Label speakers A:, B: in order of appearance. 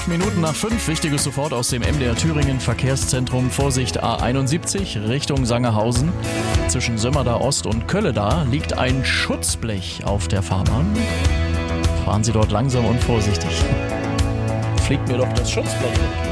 A: Minuten nach 5. Wichtiges sofort aus dem MDR Thüringen Verkehrszentrum. Vorsicht A71 Richtung Sangerhausen. Zwischen Sömmerda Ost und Kölleda liegt ein Schutzblech auf der Fahrbahn. Fahren Sie dort langsam und vorsichtig. Fliegt mir doch das Schutzblech weg.